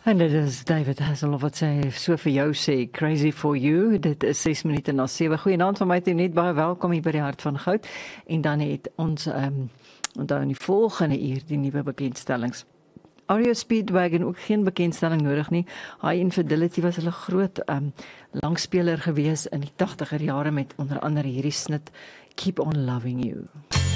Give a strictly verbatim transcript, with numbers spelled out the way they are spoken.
En dit is David Hasselhoff wat sê, so vir jou sê, Crazy for You, dit is ses minute na sewe. Goeienaand van my toe net, baie welkom hier by die Hart van Goud. En dan het ons, um, onthou in die volgende uur, die nuwe bekendstellings. R E O Speedwagon ook geen bekendstelling nodig nie. High Infidelity was hulle groot um, langspeler gewees in die tachtiger jare met onder andere hierdie snit, Keep on Loving You.